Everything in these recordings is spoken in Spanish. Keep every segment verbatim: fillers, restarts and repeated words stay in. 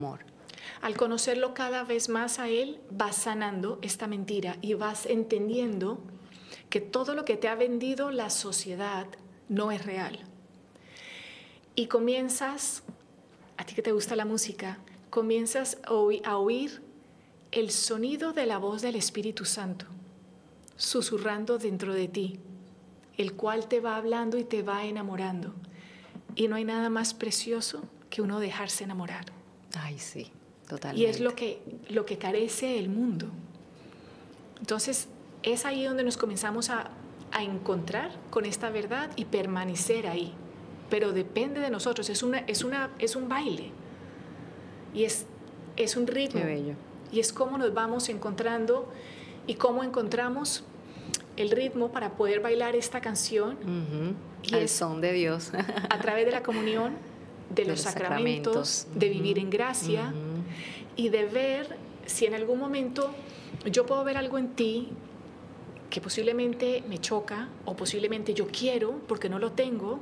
amor. Al conocerlo cada vez más a Él, vas sanando esta mentira y vas entendiendo que todo lo que te ha vendido la sociedad no es real. Y comienzas, a ti que te gusta la música, comienzas a oír, a oír el sonido de la voz del Espíritu Santo, susurrando dentro de ti, el cual te va hablando y te va enamorando. Y no hay nada más precioso que uno dejarse enamorar. Ay, sí, totalmente. Y es lo que, lo que carece el mundo. Entonces, es ahí donde nos comenzamos a, a encontrar con esta verdad y permanecer ahí. Pero depende de nosotros, es, una, es, una, es un baile. Y es, es un ritmo. Qué bello. Y es cómo nos vamos encontrando y cómo encontramos el ritmo para poder bailar esta canción. Uh-huh. Y Al es son de Dios. a través de la comunión, de, de los, los sacramentos, sacramentos. De vivir en gracia uh-huh. y de ver si en algún momento yo puedo ver algo en ti que posiblemente me choca o posiblemente yo quiero porque no lo tengo.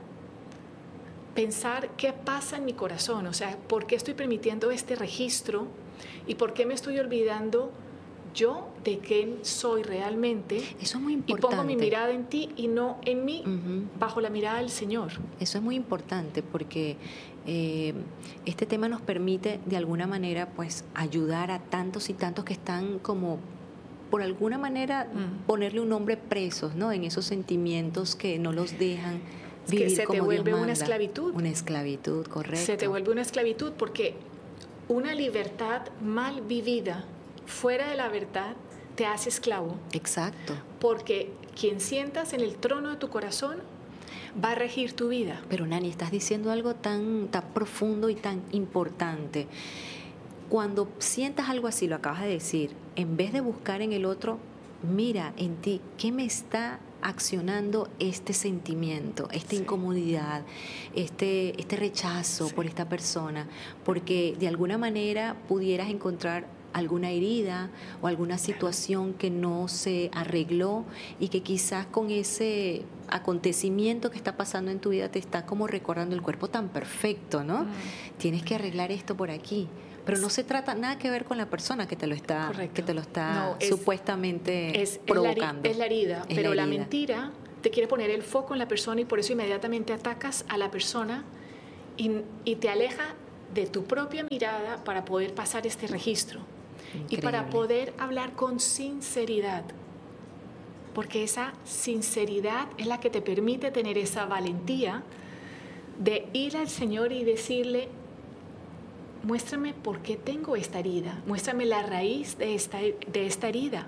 Pensar qué pasa en mi corazón, o sea, por qué estoy permitiendo este registro y por qué me estoy olvidando yo de quién soy realmente. Eso es muy importante. Y pongo mi mirada en ti y no en mí, uh-huh. bajo la mirada del Señor. Eso es muy importante porque eh, este tema nos permite de alguna manera pues ayudar a tantos y tantos que están como por alguna manera uh-huh. ponerle un nombre presos, ¿no? En esos sentimientos que no los dejan vivir que se como te vuelve Dios manda. Una esclavitud. Una esclavitud, correcto. Se te vuelve una esclavitud porque una libertad mal vivida fuera de la verdad te hace esclavo. Exacto. Porque quien sientas en el trono de tu corazón va a regir tu vida. Pero Nani, estás diciendo algo tan, tan profundo y tan importante. Cuando sientas algo así, lo acabas de decir, en vez de buscar en el otro, mira en ti, ¿qué me está accionando este sentimiento, esta sí. incomodidad, este, este rechazo sí. por esta persona? Porque de alguna manera pudieras encontrar alguna herida o alguna situación que no se arregló y que quizás con ese acontecimiento que está pasando en tu vida te está como recordando el cuerpo tan perfecto, ¿no? Mm. Tienes que arreglar esto por aquí. Pero no se trata nada que ver con la persona que te lo está, que te lo está no, es, supuestamente es, provocando. Es la herida, es pero la, la herida. mentira te quiere poner el foco en la persona y por eso inmediatamente atacas a la persona y, y te aleja de tu propia mirada para poder pasar este registro. Increíble. Y para poder hablar con sinceridad. Porque esa sinceridad es la que te permite tener esa valentía de ir al Señor y decirle: muéstrame por qué tengo esta herida, muéstrame la raíz de esta, de esta herida,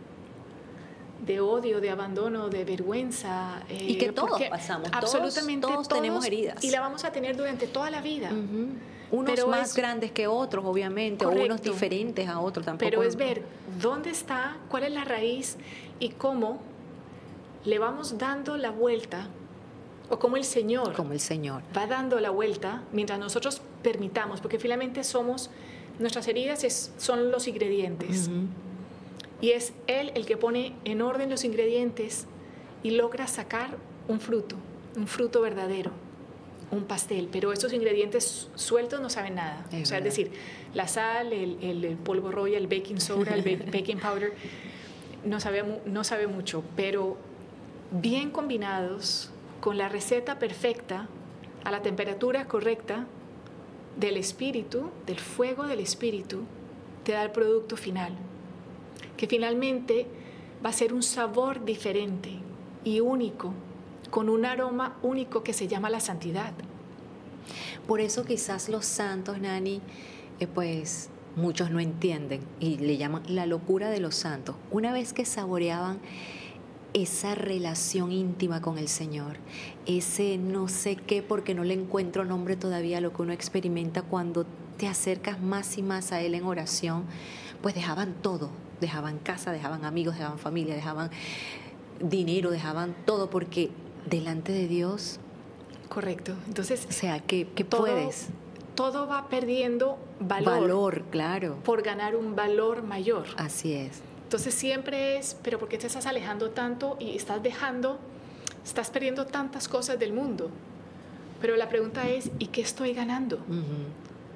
de odio, de abandono, de vergüenza. Eh, y que todos pasamos, absolutamente todos, todos, todos tenemos heridas. Y la vamos a tener durante toda la vida. Uh-huh. Unos pero más es, grandes que otros, obviamente, correcto, o unos diferentes a otros tampoco. Pero es ver dónde está, cuál es la raíz y cómo le vamos dando la vuelta, o cómo el Señor, como el Señor va dando la vuelta mientras nosotros permitamos, porque finalmente somos, nuestras heridas es, son los ingredientes. Uh-huh. Y es Él el que pone en orden los ingredientes y logra sacar un fruto, un fruto verdadero, un pastel. Pero esos ingredientes sueltos no saben nada. Es o sea, es decir, la sal, el, el, el polvo royal, el baking soda, el baking powder, no sabe, no sabe mucho, pero bien combinados, con la receta perfecta, a la temperatura correcta del espíritu, del fuego del espíritu, te da el producto final, que finalmente va a ser un sabor diferente y único, con un aroma único que se llama la santidad. Por eso quizás los santos, Nani, eh, pues muchos no entienden y le llaman la locura de los santos. Una vez que saboreaban esa relación íntima con el Señor, ese no sé qué, porque no le encuentro nombre todavía a lo que uno experimenta cuando te acercas más y más a Él en oración, pues dejaban todo, dejaban casa, dejaban amigos, dejaban familia, dejaban dinero, dejaban todo, porque delante de Dios... Correcto. Entonces, o sea, ¿qué, qué todo, puedes? Todo va perdiendo valor. Valor, claro. Por ganar un valor mayor. Así es. Entonces siempre es, pero ¿por qué te estás alejando tanto y estás dejando, estás perdiendo tantas cosas del mundo? Pero la pregunta es, ¿y qué estoy ganando? Uh-huh.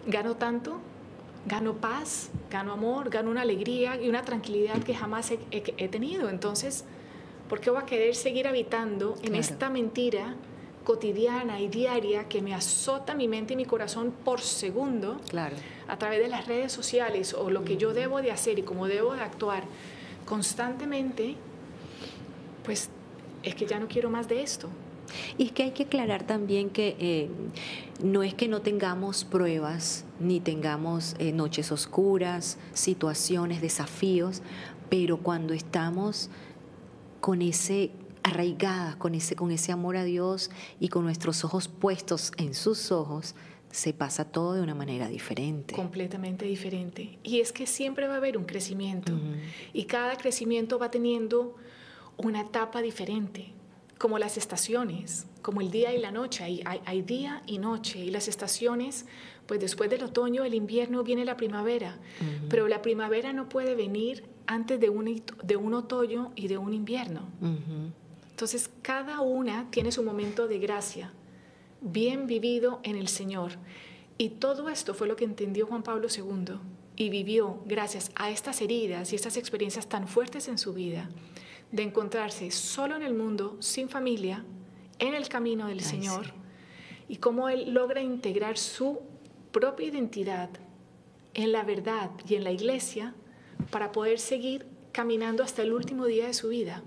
gano tanto, gano paz, gano amor, gano una alegría y una tranquilidad que jamás he, he, he tenido. Entonces, ¿por qué voy a querer seguir habitando en Claro. esta mentira cotidiana y diaria que me azota mi mente y mi corazón por segundo, Claro. a través de las redes sociales o lo que yo debo de hacer y cómo debo de actuar constantemente? Pues es que ya no quiero más de esto. Y es que hay que aclarar también que eh, no es que no tengamos pruebas, ni tengamos eh, noches oscuras, situaciones, desafíos, pero cuando estamos con ese arraigadas, con ese, con ese amor a Dios y con nuestros ojos puestos en sus ojos, se pasa todo de una manera diferente. Completamente diferente. Y es que siempre va a haber un crecimiento. Uh-huh. Y cada crecimiento va teniendo una etapa diferente, como las estaciones, como el día y la noche. Hay, hay, hay día y noche. Y las estaciones, pues después del otoño, el invierno, viene la primavera. Uh-huh. Pero la primavera no puede venir antes de un, de un otoño y de un invierno. Uh-huh. Entonces, cada una tiene su momento de gracia, bien vivido en el Señor. Y todo esto fue lo que entendió Juan Pablo segundo y vivió gracias a estas heridas y estas experiencias tan fuertes en su vida, de encontrarse solo en el mundo, sin familia, en el camino del Ay, Señor, sí. y cómo él logra integrar su propia identidad en la verdad y en la iglesia para poder seguir caminando hasta el último día de su vida.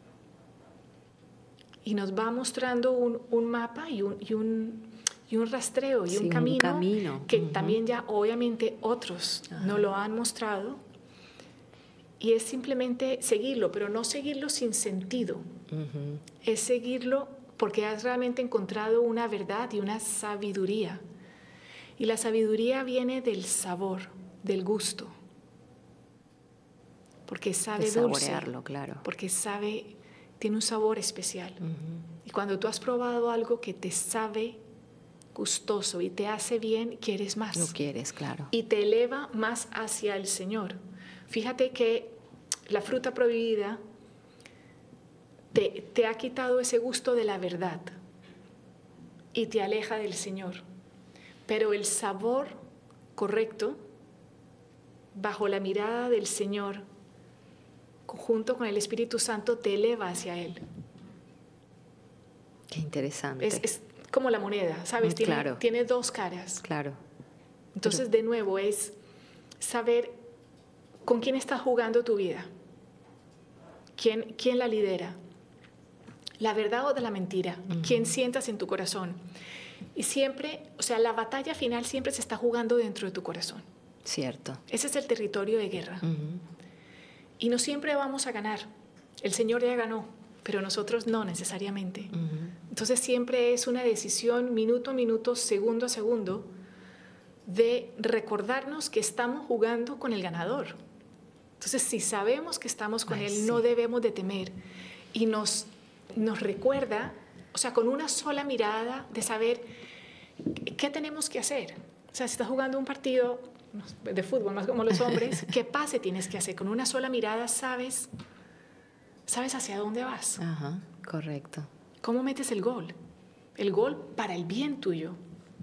Y nos va mostrando un, un mapa y un, y, un, y un rastreo y sí, un camino, un camino. que Uh-huh. también ya obviamente otros uh-huh. nos lo han mostrado. Y es simplemente seguirlo, pero no seguirlo sin sentido. Uh-huh. Es seguirlo porque has realmente encontrado una verdad y una sabiduría. Y la sabiduría viene del sabor, del gusto. Porque sabe de dulce. Saborearlo, claro. Porque sabe... tiene un sabor especial. Uh-huh. Y cuando tú has probado algo que te sabe gustoso y te hace bien, quieres más. Lo quieres, claro. Y te eleva más hacia el Señor. Fíjate que la fruta prohibida te, te ha quitado ese gusto de la verdad y te aleja del Señor. Pero el sabor correcto, bajo la mirada del Señor, junto con el Espíritu Santo, te eleva hacia Él. Qué interesante. Es, es como la moneda, ¿sabes? Tiene, claro. tiene dos caras. Claro. Entonces, Pero... de nuevo, es saber con quién estás jugando tu vida. ¿Quién, quién la lidera? ¿La verdad o de la mentira? Uh-huh. ¿Quién sientas en tu corazón? Y siempre, o sea, la batalla final siempre se está jugando dentro de tu corazón. Cierto. Ese es el territorio de guerra. Uh-huh. Y no siempre vamos a ganar. El Señor ya ganó, pero nosotros no necesariamente. Uh-huh. Entonces siempre es una decisión minuto a minuto, segundo a segundo, de recordarnos que estamos jugando con el ganador. Entonces, si sabemos que estamos con Ay, Él, sí. no debemos de temer. Y nos, nos recuerda, o sea, con una sola mirada de saber qué tenemos que hacer. O sea, si estás jugando un partido de fútbol, más como los hombres, ¿qué pase tienes que hacer? Con una sola mirada sabes, sabes hacia dónde vas. Ajá, correcto. ¿Cómo metes el gol? El gol para el bien tuyo.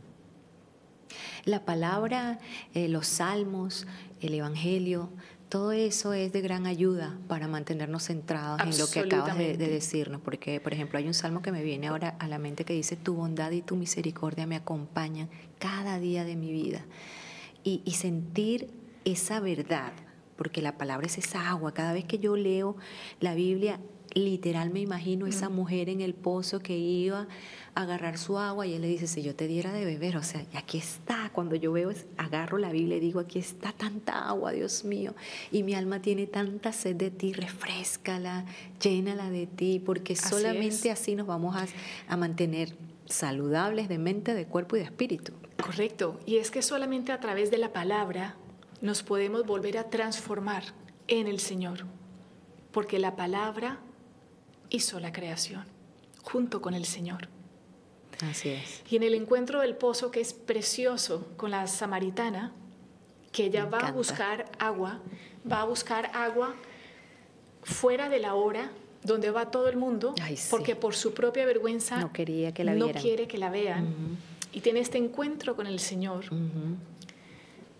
La palabra, eh, los salmos, el evangelio, todo eso es de gran ayuda para mantenernos centrados en lo que acabas de, de decirnos. Porque, por ejemplo, hay un salmo que me viene ahora a la mente que dice: tu bondad y tu misericordia me acompañan cada día de mi vida. Y, y sentir esa verdad, porque la palabra es esa agua. Cada vez que yo leo la Biblia, literal me imagino mm. esa mujer en el pozo que iba a agarrar su agua y él le dice: si yo te diera de beber, o sea, aquí está. Cuando yo veo, agarro la Biblia y digo: aquí está tanta agua, Dios mío, y mi alma tiene tanta sed de ti, refréscala, llénala de ti, porque así solamente es. así nos vamos a, a mantener saludables de mente, de cuerpo y de espíritu. Correcto, y es que solamente a través de la palabra nos podemos volver a transformar en el Señor, porque la palabra hizo la creación junto con el Señor. Así es. Y en el encuentro del pozo, que es precioso, con la samaritana, que ella va a buscar agua, va a buscar agua fuera de la hora donde va todo el mundo, Ay, sí. porque por su propia vergüenza no quería que la no vieran. quiere que la vean. Uh-huh. Y tiene este encuentro con el Señor. Uh-huh.